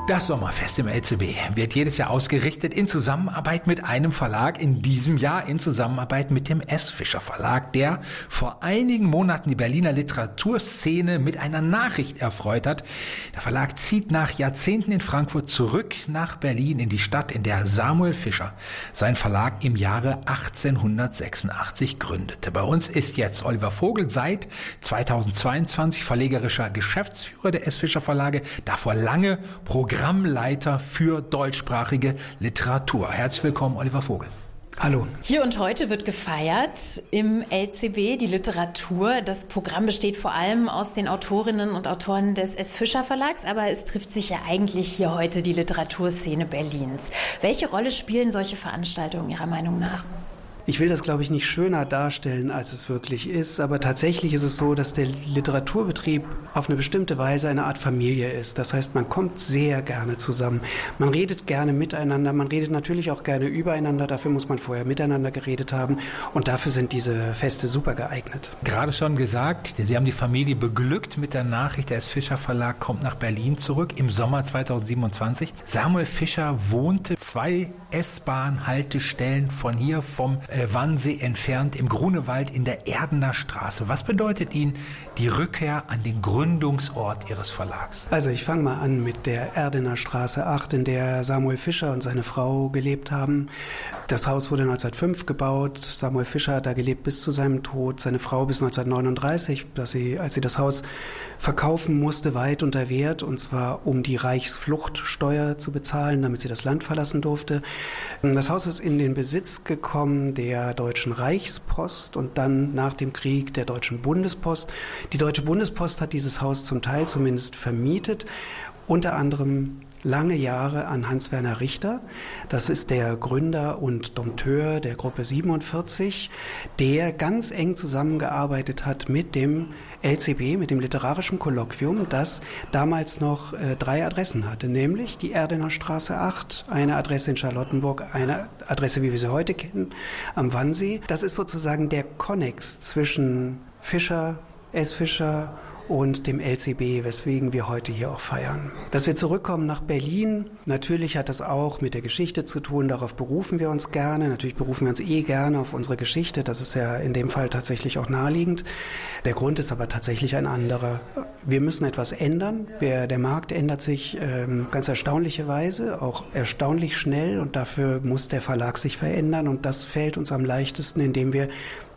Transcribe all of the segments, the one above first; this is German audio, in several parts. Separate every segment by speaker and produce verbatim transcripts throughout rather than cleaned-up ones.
Speaker 1: Das Sommerfest im L C B wird jedes Jahr ausgerichtet in Zusammenarbeit mit einem Verlag, in diesem Jahr in Zusammenarbeit mit dem S. Fischer Verlag, der vor einigen Monaten die Berliner Literaturszene mit einer Nachricht erfreut hat. Der Verlag zieht nach Jahrzehnten in Frankfurt zurück nach Berlin, in die Stadt, in der Samuel Fischer seinen Verlag im Jahre achtzehnhundertsechsundachtzig gründete. Bei uns ist jetzt Oliver Vogel, seit zweitausendzweiundzwanzig verlegerischer Geschäftsführer der S. Fischer Verlage, davor lange Programm Programmleiter für deutschsprachige Literatur. Herzlich willkommen, Oliver Vogel.
Speaker 2: Hallo.
Speaker 3: Hier und heute wird gefeiert im L C B die Literatur. Das Programm besteht vor allem aus den Autorinnen und Autoren des S. Fischer Verlags, aber es trifft sich ja eigentlich hier heute die Literaturszene Berlins. Welche Rolle spielen solche Veranstaltungen Ihrer Meinung nach?
Speaker 2: Ich will das, glaube ich, nicht schöner darstellen, als es wirklich ist, aber tatsächlich ist es so, dass der Literaturbetrieb auf eine bestimmte Weise eine Art Familie ist. Das heißt, man kommt sehr gerne zusammen. Man redet gerne miteinander, man redet natürlich auch gerne übereinander, dafür muss man vorher miteinander geredet haben und dafür sind diese Feste super geeignet.
Speaker 1: Gerade schon gesagt, Sie haben die Familie beglückt mit der Nachricht, der S. Fischer Verlag kommt nach Berlin zurück im Sommer zweitausendsiebenundzwanzig. Samuel Fischer wohnte zwei S-Bahn-Haltestellen von hier vom Wannsee entfernt im Grunewald in der Erdener Straße. Was bedeutet Ihnen die Rückkehr an den Gründungsort Ihres Verlags?
Speaker 2: Also ich fange mal an mit der Erdener Straße acht, in der Samuel Fischer und seine Frau gelebt haben. Das Haus wurde neunzehnhundertfünf gebaut. Samuel Fischer hat da gelebt bis zu seinem Tod. Seine Frau bis neunzehnhundertneununddreißig, dass sie, als sie das Haus verkaufen musste, weit unter Wert, und zwar um die Reichsfluchtsteuer zu bezahlen, damit sie das Land verlassen durfte. Das Haus ist in den Besitz gekommen der Deutschen Reichspost und dann nach dem Krieg der Deutschen Bundespost. Die Deutsche Bundespost hat dieses Haus zum Teil zumindest vermietet, unter anderem lange Jahre an Hans-Werner Richter. Das ist der Gründer und Dompteur der Gruppe siebenundvierzig, der ganz eng zusammengearbeitet hat mit dem L C B, mit dem Literarischen Kolloquium, das damals noch äh, drei Adressen hatte, nämlich die Erdener Straße acht, eine Adresse in Charlottenburg, eine Adresse, wie wir sie heute kennen, am Wannsee. Das ist sozusagen der Konnex zwischen Fischer, S. Fischer und dem L C B, weswegen wir heute hier auch feiern. Dass wir zurückkommen nach Berlin, natürlich hat das auch mit der Geschichte zu tun, darauf berufen wir uns gerne, natürlich berufen wir uns eh gerne auf unsere Geschichte, das ist ja in dem Fall tatsächlich auch naheliegend. Der Grund ist aber tatsächlich ein anderer. Wir müssen etwas ändern, wir, der Markt ändert sich ähm, ganz erstaunliche Weise, auch erstaunlich schnell, und dafür muss der Verlag sich verändern, und das fällt uns am leichtesten, indem wir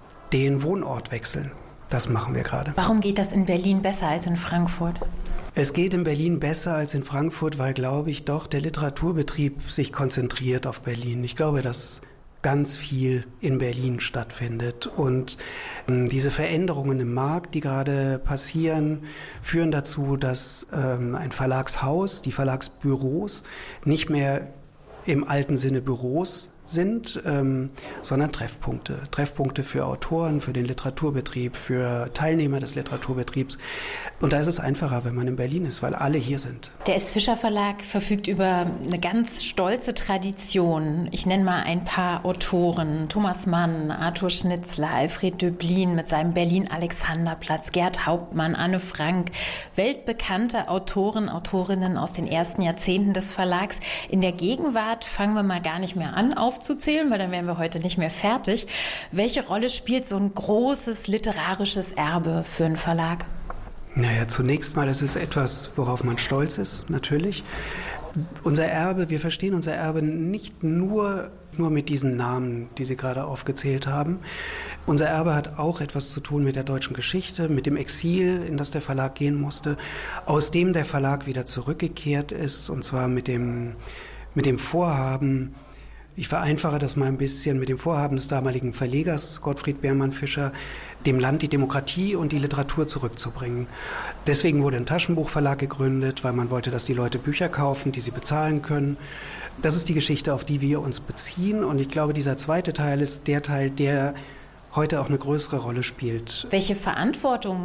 Speaker 2: den Wohnort wechseln. Das machen wir gerade.
Speaker 3: Warum geht das in Berlin besser als in Frankfurt?
Speaker 2: Es geht in Berlin besser als in Frankfurt, weil, glaube ich, doch der Literaturbetrieb sich konzentriert auf Berlin. Ich glaube, dass ganz viel in Berlin stattfindet. Und ähm, diese Veränderungen im Markt, die gerade passieren, führen dazu, dass ähm, ein Verlagshaus, die Verlagsbüros, nicht mehr im alten Sinne Büros sind, ähm, sondern Treffpunkte. Treffpunkte für Autoren, für den Literaturbetrieb, für Teilnehmer des Literaturbetriebs. Und da ist es einfacher, wenn man in Berlin ist, weil alle hier sind.
Speaker 3: Der S. Fischer Verlag verfügt über eine ganz stolze Tradition. Ich nenne mal ein paar Autoren. Thomas Mann, Arthur Schnitzler, Alfred Döblin mit seinem Berlin-Alexanderplatz, Gerd Hauptmann, Anne Frank. Weltbekannte Autoren, Autorinnen aus den ersten Jahrzehnten des Verlags. In der Gegenwart fangen wir mal gar nicht mehr an aufzuzählen, weil dann wären wir heute nicht mehr fertig. Welche Rolle spielt so ein großes literarisches Erbe für einen Verlag?
Speaker 2: Naja, zunächst mal, es ist etwas, worauf man stolz ist, natürlich. Unser Erbe, wir verstehen unser Erbe nicht nur, nur mit diesen Namen, die Sie gerade aufgezählt haben. Unser Erbe hat auch etwas zu tun mit der deutschen Geschichte, mit dem Exil, in das der Verlag gehen musste, aus dem der Verlag wieder zurückgekehrt ist, und zwar mit dem, mit dem Vorhaben, ich vereinfache das mal ein bisschen, mit dem Vorhaben des damaligen Verlegers Gottfried Beermann Fischer, dem Land die Demokratie und die Literatur zurückzubringen. Deswegen wurde ein Taschenbuchverlag gegründet, weil man wollte, dass die Leute Bücher kaufen, die sie bezahlen können. Das ist die Geschichte, auf die wir uns beziehen. Und ich glaube, dieser zweite Teil ist der Teil, der heute auch eine größere Rolle spielt.
Speaker 3: Welche Verantwortung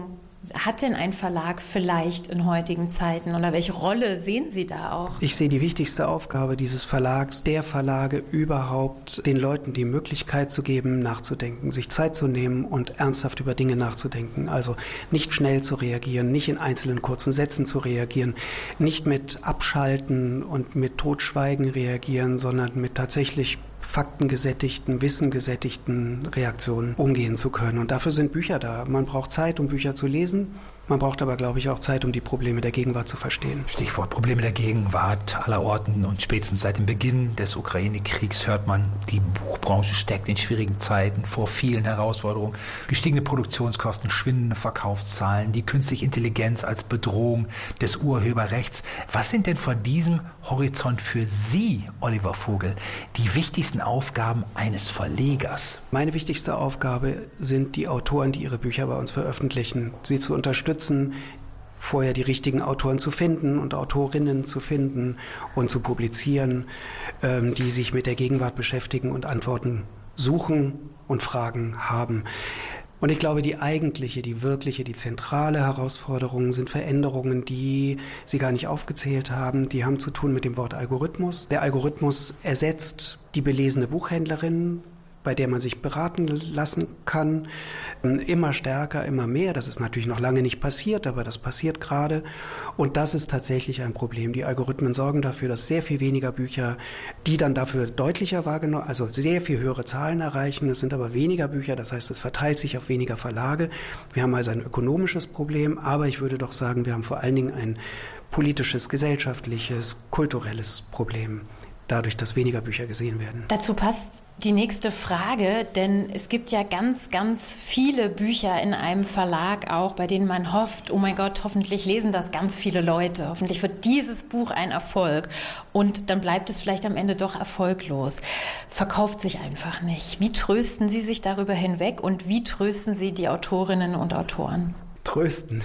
Speaker 3: hat denn ein Verlag vielleicht in heutigen Zeiten oder welche Rolle sehen Sie da auch?
Speaker 2: Ich sehe die wichtigste Aufgabe dieses Verlags, der Verlage überhaupt, den Leuten die Möglichkeit zu geben, nachzudenken, sich Zeit zu nehmen und ernsthaft über Dinge nachzudenken. Also nicht schnell zu reagieren, nicht in einzelnen kurzen Sätzen zu reagieren, nicht mit Abschalten und mit Totschweigen reagieren, sondern mit tatsächlich faktengesättigten, wissengesättigten Reaktionen umgehen zu können. Und dafür sind Bücher da. Man braucht Zeit, um Bücher zu lesen. Man braucht aber, glaube ich, auch Zeit, um die Probleme der Gegenwart zu verstehen.
Speaker 1: Stichwort Probleme der Gegenwart aller Orten und spätestens seit dem Beginn des Ukraine-Kriegs hört man, die Buchbranche steckt in schwierigen Zeiten vor vielen Herausforderungen. Gestiegene Produktionskosten, schwindende Verkaufszahlen, die künstliche Intelligenz als Bedrohung des Urheberrechts. Was sind denn vor diesem Horizont für Sie, Oliver Vogel, die wichtigsten Aufgaben eines Verlegers?
Speaker 2: Meine wichtigste Aufgabe sind die Autoren, die ihre Bücher bei uns veröffentlichen, sie zu unterstützen, vorher die richtigen Autoren zu finden und Autorinnen zu finden und zu publizieren, ähm, die sich mit der Gegenwart beschäftigen und Antworten suchen und Fragen haben. Und ich glaube, die eigentliche, die wirkliche, die zentrale Herausforderung sind Veränderungen, die Sie gar nicht aufgezählt haben. Die haben zu tun mit dem Wort Algorithmus. Der Algorithmus ersetzt die belesene Buchhändlerin, bei der man sich beraten lassen kann, immer stärker, immer mehr. Das ist natürlich noch lange nicht passiert, aber das passiert gerade. Und das ist tatsächlich ein Problem. Die Algorithmen sorgen dafür, dass sehr viel weniger Bücher, die dann dafür deutlicher wahrgenommen, also sehr viel höhere Zahlen erreichen. Es sind aber weniger Bücher, das heißt, es verteilt sich auf weniger Verlage. Wir haben also ein ökonomisches Problem, aber ich würde doch sagen, wir haben vor allen Dingen ein politisches, gesellschaftliches, kulturelles Problem, dadurch, dass weniger Bücher gesehen werden.
Speaker 3: Dazu passt die nächste Frage, denn es gibt ja ganz, ganz viele Bücher in einem Verlag auch, bei denen man hofft, oh mein Gott, hoffentlich lesen das ganz viele Leute, hoffentlich wird dieses Buch ein Erfolg und dann bleibt es vielleicht am Ende doch erfolglos. Verkauft sich einfach nicht. Wie trösten Sie sich darüber hinweg und wie trösten Sie die Autorinnen und Autoren?
Speaker 2: Trösten.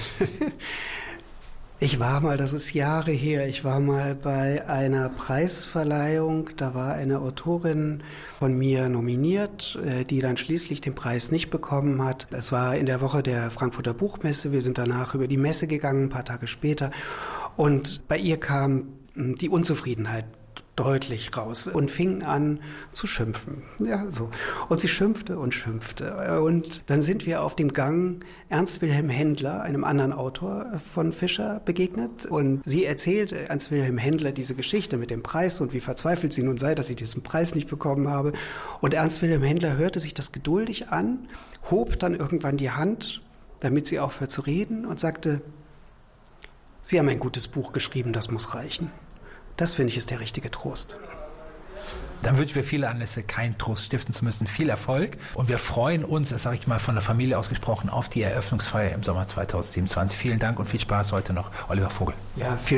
Speaker 2: Ich war mal, das ist Jahre her, ich war mal bei einer Preisverleihung, da war eine Autorin von mir nominiert, die dann schließlich den Preis nicht bekommen hat. Es war in der Woche der Frankfurter Buchmesse, wir sind danach über die Messe gegangen, ein paar Tage später, und bei ihr kam die Unzufriedenheit deutlich raus und fing an zu schimpfen. Ja, so. Und sie schimpfte und schimpfte. Und dann sind wir auf dem Gang Ernst Wilhelm Händler, einem anderen Autor von Fischer, begegnet. Und sie erzählte Ernst Wilhelm Händler diese Geschichte mit dem Preis und wie verzweifelt sie nun sei, dass sie diesen Preis nicht bekommen habe. Und Ernst Wilhelm Händler hörte sich das geduldig an, hob dann irgendwann die Hand, damit sie aufhört zu reden und sagte, Sie haben ein gutes Buch geschrieben, das muss reichen. Das, finde ich, ist der richtige Trost.
Speaker 1: Dann wünschen wir viele Anlässe, keinen Trost stiften zu müssen. Viel Erfolg. Und wir freuen uns, das sage ich mal von der Familie ausgesprochen, auf die Eröffnungsfeier im Sommer zweitausendsiebenundzwanzig. Vielen Dank und viel Spaß heute noch. Oliver Vogel.
Speaker 2: Ja, vielen